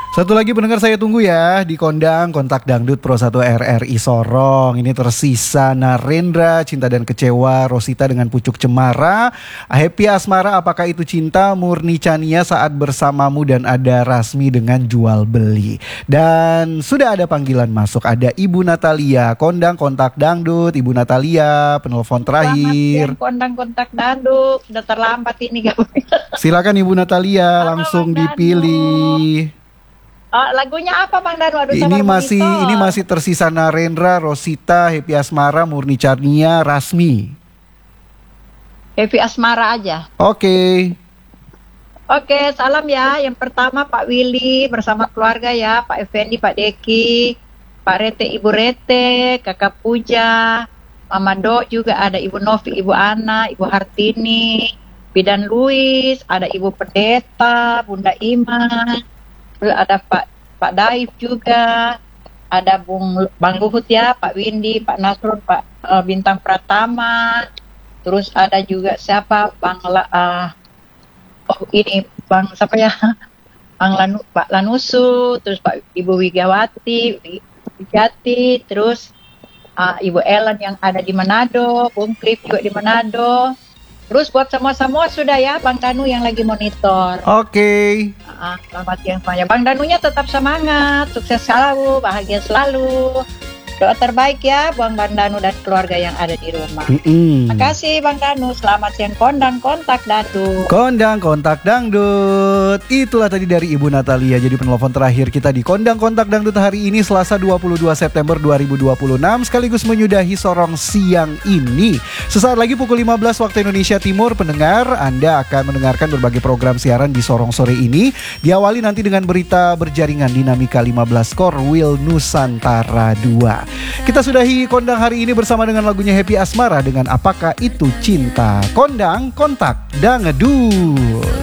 Satu lagi pendengar saya tunggu ya di Kondang Kontak Dangdut Pro 1 RRI Sorong. Ini tersisa Narendra, Cinta dan Kecewa, Rosita dengan Pucuk Cemara, Happy Asmara, Apakah Itu Cinta, Murni Chania, Saat Bersamamu, dan ada Rasmi dengan Jual Beli. Dan sudah ada panggilan masuk, ada Ibu Natalia, Kondang Kontak Dangdut. Ibu Natalia, penelpon terakhir. Kondang Kontak Dangdut, udah terlambat ini. Silakan Ibu Natalia, langsung Bang Danu. dipilih. Lagunya apa Bang Danu? Aduh, Ini masih tersisa Narendra, Rosita, Happy Asmara, Murni Chania, Rasmi. Happy Asmara aja. Oke. Oke, salam ya. Yang pertama Pak Willy bersama keluarga ya, Pak Effendi, Pak Deki, Pak Rete, Ibu Rete, Kakak Puja, Mama Do juga ada, Ibu Novi, Ibu Ana, Ibu Hartini, Bidan Luis, ada Ibu Pendeta, Bunda Ima, ada Pak Daif juga, ada Bang Luhut ya, Pak Windy, Pak Nasrun, Pak Bintang Pratama, terus ada juga siapa Bang siapa ya, Pak Lanusu, terus Pak Ibu Wigawati, Wigati, terus Ibu Ellen yang ada di Manado, Bung Krip juga di Manado. Terus buat semua sudah ya Bang Danu yang lagi monitor. Oke. Selamat siang semuanya. Bang Danunya tetap semangat, sukses selalu, bahagia selalu. Doa terbaik ya buat Bang Danu dan keluarga yang ada di rumah. Terima kasih Bang Danu. Selamat siang Kondang Kontak Dangdut. Kondang Kontak Dangdut. Itulah tadi dari Ibu Natalia. Jadi penelpon terakhir kita di Kondang Kontak Dangdut hari ini Selasa 22 September 2026 sekaligus menyudahi Sorong siang ini. Sesaat lagi pukul 15 waktu Indonesia Timur, pendengar, Anda akan mendengarkan berbagai program siaran di Sorong sore ini. Diawali nanti dengan berita berjaringan Dinamika 15 Core Will Nusantara 2. Kita sudahi Kondang hari ini bersama dengan lagunya Happy Asmara dengan Apakah Itu Cinta. Kondang Kontak Dangdut.